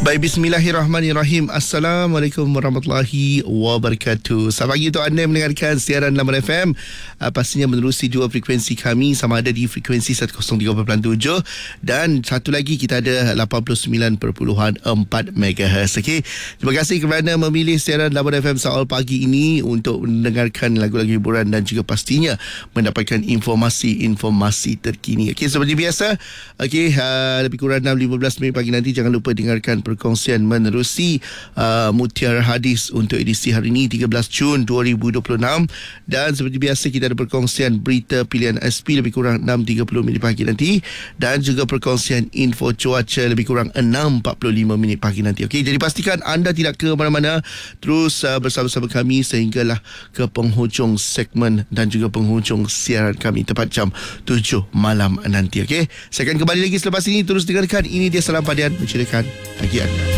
Baik, bismillahirrahmanirrahim. Assalamualaikum warahmatullahi wabarakatuh. Selamat pagi untuk anda mendengarkan siaran Laman FM. Pastinya menerusi dua frekuensi kami, sama ada di frekuensi 103.7 dan satu lagi kita ada 89.4 MHz. Okey. Terima kasih kerana memilih siaran Laman FM Soal pagi ini untuk mendengarkan lagu-lagu hiburan dan juga pastinya mendapatkan informasi terkini. Okey, seperti biasa, okey, lebih kurang 15 minit pagi nanti jangan lupa dengarkan perkongsian menerusi Mutiara Hadis untuk edisi hari ini 13 Jun 2026, dan seperti biasa kita ada perkongsian berita pilihan SP lebih kurang 6.30 minit pagi nanti, dan juga perkongsian info cuaca lebih kurang 6.45 minit pagi nanti. Okey, jadi pastikan anda tidak ke mana-mana, terus bersama-sama kami sehinggalah ke penghujung segmen dan juga penghujung siaran kami tepat jam 7 malam nanti. Okey, saya akan kembali lagi selepas ini. Terus dengarkan, ini dia Salam Padian menceritakan pagi anda.